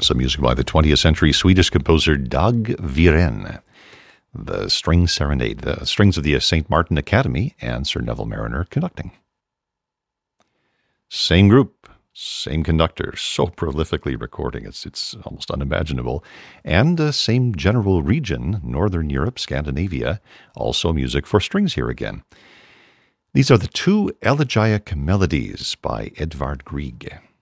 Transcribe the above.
Some music by the 20th century Swedish composer Dag Viren. The String Serenade, the strings of the St. Martin Academy, and Sir Neville Marriner conducting. Same group, same conductor, so prolifically recording, it's almost unimaginable. And same general region, Northern Europe, Scandinavia, also music for strings here again. These are the two elegiac melodies by Edvard Grieg.